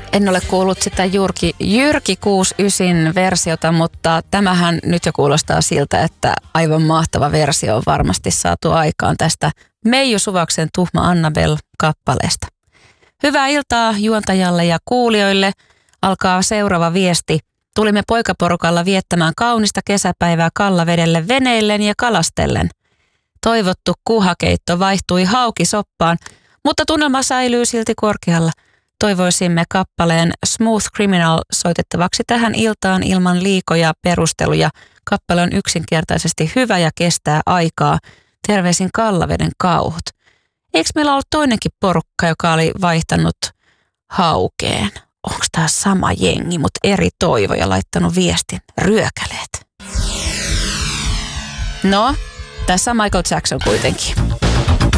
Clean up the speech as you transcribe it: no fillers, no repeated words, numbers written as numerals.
En ole kuullut sitä Jyrki 69 versiota, mutta tämähän nyt jo kuulostaa siltä, että aivan mahtava versio on varmasti saatu aikaan tästä Meiju Suvaksen Tuhma Annabelle-kappaleesta. Hyvää iltaa juontajalle ja kuulijoille. Alkaa seuraava viesti. Tulimme poikaporukalla viettämään kaunista kesäpäivää Kallavedelle veneillen ja kalastellen. Toivottu kuhakeitto vaihtui haukisoppaan, mutta tunnelma säilyy silti korkealla. Toivoisimme kappaleen Smooth Criminal soitettavaksi tähän iltaan ilman liikoja perusteluja. Kappale on yksinkertaisesti hyvä ja kestää aikaa. Terveisin Kallaveden kauhut. Eikö meillä ollut toinenkin porukka, joka oli vaihtanut haukeen? Onko tämä sama jengi, mutta eri toivoja laittanut viestin? Ryökäleet. No, tässä on Michael Jackson kuitenkin.